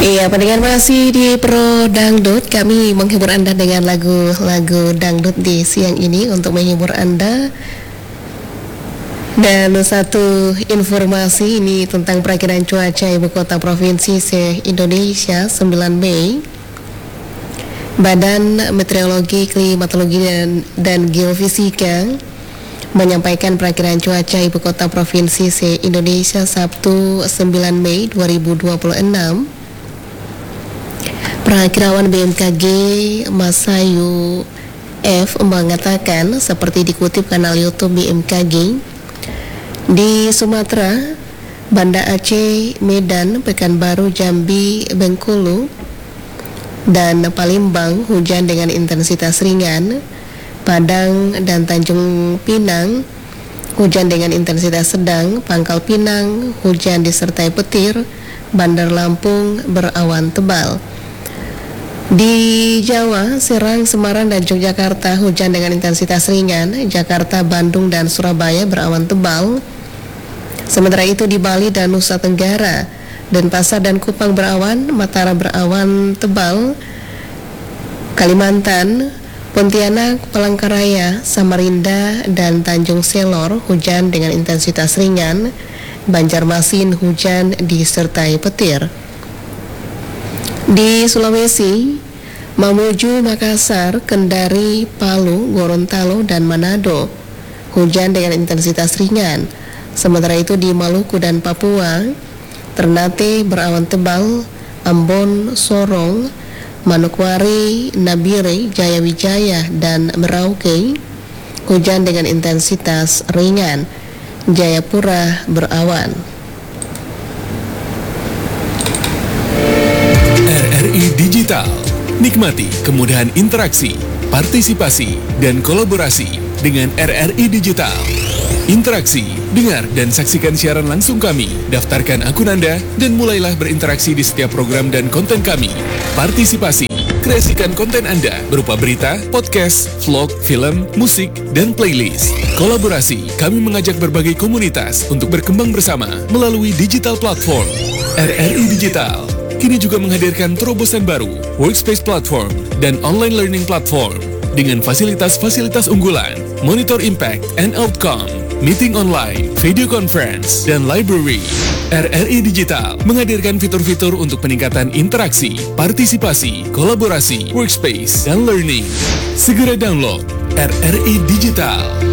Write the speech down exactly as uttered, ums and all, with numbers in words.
Iya, pendengar masih di Pro Dangdut. Kami menghibur Anda dengan lagu-lagu dangdut di siang ini untuk menghibur Anda. Dan satu informasi ini tentang perakiraan cuaca Ibu Kota Provinsi se-Indonesia sembilan Mei. Badan Meteorologi, Klimatologi dan, dan Geofisika menyampaikan perakiraan cuaca Ibu Kota Provinsi se-Indonesia Sabtu sembilan Mei dua ribu dua puluh enam. Perakirawan B M K G Masayu F mengatakan seperti dikutip kanal YouTube B M K G, di Sumatera, Banda Aceh, Medan, Pekanbaru, Jambi, Bengkulu, dan Palembang hujan dengan intensitas ringan. Padang dan Tanjung Pinang hujan dengan intensitas sedang. Pangkal Pinang hujan disertai petir. Bandar Lampung berawan tebal. Di Jawa, Serang, Semarang, dan Yogyakarta hujan dengan intensitas ringan. Jakarta, Bandung, dan Surabaya berawan tebal. Sementara itu di Bali dan Nusa Tenggara, Denpasar dan Kupang berawan, Mataram berawan tebal. Kalimantan, Pontianak, Palangkaraya, Samarinda, dan Tanjung Selor hujan dengan intensitas ringan. Banjarmasin hujan disertai petir. Di Sulawesi, Mamuju, Makassar, Kendari, Palu, Gorontalo, dan Manado hujan dengan intensitas ringan. Sementara itu di Maluku dan Papua, Ternate berawan tebal. Ambon, Sorong, Manokwari, Nabire, Jayawijaya, dan Merauke hujan dengan intensitas ringan. Jayapura berawan. R R I Digital. Nikmati kemudahan interaksi, partisipasi, dan kolaborasi dengan R R I Digital. Interaksi, dengar, dan saksikan siaran langsung kami. Daftarkan akun Anda dan mulailah berinteraksi di setiap program dan konten kami. Partisipasi, kreasikan konten Anda berupa berita, podcast, vlog, film, musik, dan playlist. Kolaborasi, kami mengajak berbagai komunitas untuk berkembang bersama melalui digital platform. R R I Digital kini juga menghadirkan terobosan baru, workspace platform, dan online learning platform dengan fasilitas-fasilitas unggulan, monitor impact and outcome, meeting online, video conference, dan library. R R I Digital menghadirkan fitur-fitur untuk peningkatan interaksi, partisipasi, kolaborasi, workspace, dan learning. Segera download R R I Digital.